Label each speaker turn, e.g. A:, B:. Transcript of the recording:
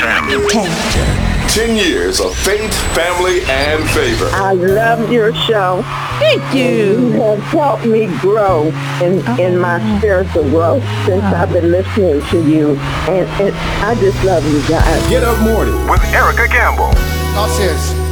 A: FM.
B: 10 years of faith, family, and favor.
C: I love your show.
D: Thank you.
C: You have helped me grow in my spiritual growth since I've been listening to you. And I just love you guys.
B: Get Up Morning with Erica Campbell.
E: God says,